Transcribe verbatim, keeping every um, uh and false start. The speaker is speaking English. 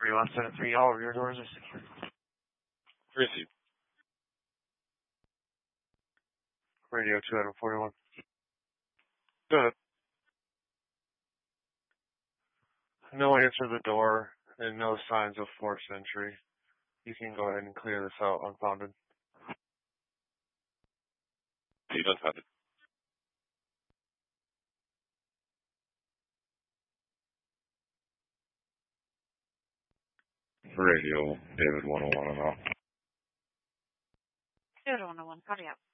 Three one seven three, all of your doors are secure. Received. Radio two out of forty-one. Go ahead. No answer to the door and no signs of forced entry. You can go ahead and clear this out unfounded. Leave unfounded. Radio, David one oh one and off. David one oh one, cardiac.